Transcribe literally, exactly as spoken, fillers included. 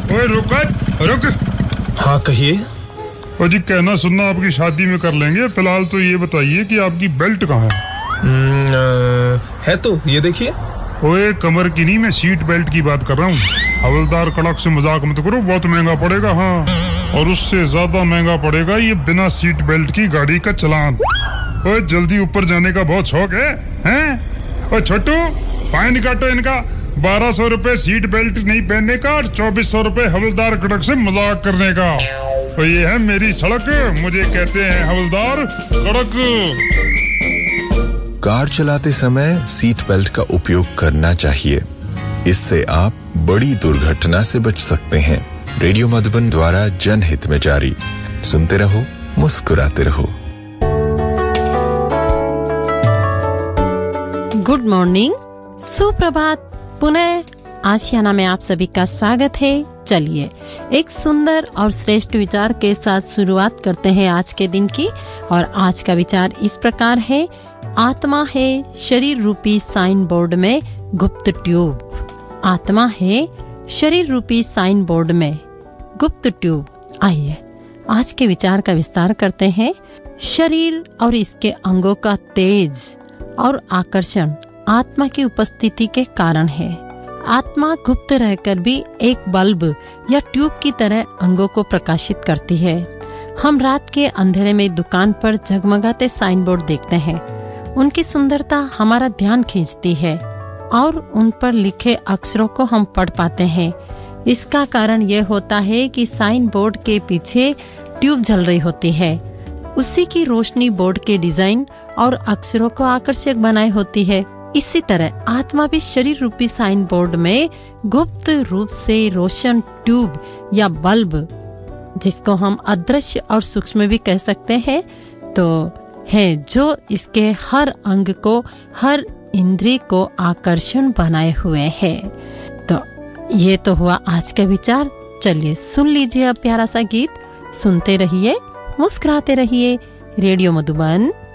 ओए रुक रुक। हाँ कहिए। ओ जी कहना सुनना आपकी शादी में कर लेंगे, फिलहाल तो ये बताइए कि आपकी बेल्ट कहाँ है? है तो ये देखिए। ओए कमर की नहीं, मैं सीट बेल्ट की बात कर रहा हूँ। हवलदार कड़क से मजाक मत करो, बहुत महंगा पड़ेगा। हाँ, और उससे ज्यादा महंगा पड़ेगा ये बिना सीट बेल्ट की गाड़ी का चलान। ओए जल्दी ऊपर जाने का बहुत शौक है, हैं? ओए छोटू फाइन काटो इनका, बारह सौ रुपए सीट बेल्ट नहीं पहनने का और चौबीस सौ रुपए हवलदार कड़क से मजाक करने का। तो ये है मेरी सड़क, मुझे कहते हैं हवलदार कड़क। कार चलाते समय सीट बेल्ट का उपयोग करना चाहिए, इससे आप बड़ी दुर्घटना से बच सकते हैं। रेडियो मधुबन द्वारा जनहित में जारी। सुनते रहो, मुस्कुराते रहो। गुड मॉर्निंग, सुप्रभात। पुनः आशियाना में आप सभी का स्वागत है। चलिए एक सुंदर और श्रेष्ठ विचार के साथ शुरुआत करते हैं आज के दिन की। और आज का विचार इस प्रकार है, आत्मा है शरीर रूपी साइन बोर्ड में गुप्त ट्यूब। आत्मा है शरीर रूपी साइन बोर्ड में गुप्त ट्यूब। आइए आज के विचार का विस्तार करते हैं। शरीर और इसके अंगों का तेज और आकर्षण आत्मा की उपस्थिति के कारण है। आत्मा गुप्त रहकर भी एक बल्ब या ट्यूब की तरह अंगों को प्रकाशित करती है। हम रात के अंधेरे में दुकान पर जगमगाते साइन बोर्ड देखते हैं। उनकी सुंदरता हमारा ध्यान खींचती है और उन पर लिखे अक्षरों को हम पढ़ पाते हैं। इसका कारण यह होता है कि साइन बोर्ड के पीछे ट्यूब जल रही होती है। उसी की रोशनी बोर्ड के डिजाइन और अक्षरों को आकर्षक बनाए होती है। इसी तरह आत्मा भी शरीर रूपी साइन बोर्ड में गुप्त रूप से रोशन ट्यूब या बल्ब, जिसको हम अदृश्य और सूक्ष्म भी कह सकते हैं, तो है जो इसके हर अंग को, हर इंद्रिय को आकर्षण बनाए हुए है। तो ये तो हुआ आज का विचार। चलिए सुन लीजिए अब प्यारा सा गीत। सुनते रहिए, मुस्कुराते रहिए। रेडियो मधुबन